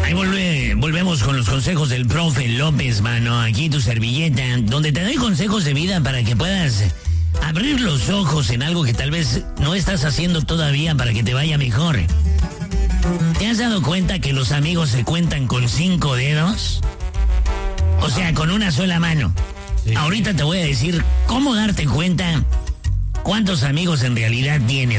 Ahí volvemos con los consejos del profe López, mano. Aquí tu servilleta, donde te doy consejos de vida para que puedas abrir los ojos en algo que tal vez no estás haciendo todavía para que te vaya mejor. ¿Te has dado cuenta que los amigos se cuentan con 5 dedos? O sea, con una sola mano. Sí. Ahorita te voy a decir cómo darte cuenta cuántos amigos en realidad tienes.